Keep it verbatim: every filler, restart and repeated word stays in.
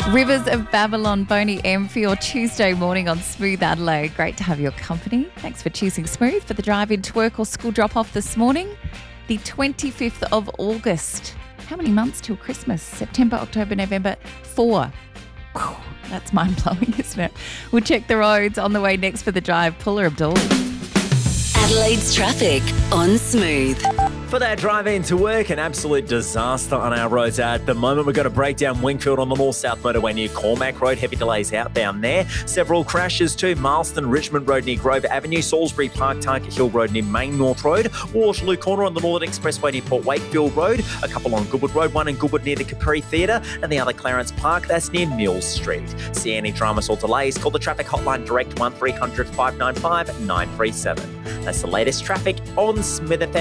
Rivers of Babylon, Boney M for your Tuesday morning on Smooth Adelaide. Great to have your company. Thanks for choosing Smooth for the drive into work or school drop-off this morning. The twenty-fifth of August. How many months till Christmas? September, October, November? Four. Whew, that's mind-blowing, isn't it? We'll check the roads on the way next for the drive. Paula Abdul. Adelaide's traffic on Smooth. For that drive into work, an absolute disaster on our roads at the moment. We've got a breakdown Wingfield on the north-south motorway near Cormac Road. Heavy delays outbound there. Several crashes too. Marston, Richmond Road near Grove Avenue. Salisbury Park, Target Hill Road near Main North Road. Waterloo Corner on the Northern Expressway near Port Wakefield Road. A couple on Goodwood Road. One in Goodwood near the Capri Theatre. And the other Clarence Park, that's near Mills Street. See any dramas or delays? Call the traffic hotline direct one three hundred five nine five nine three seven. That's the latest traffic on Smith F M.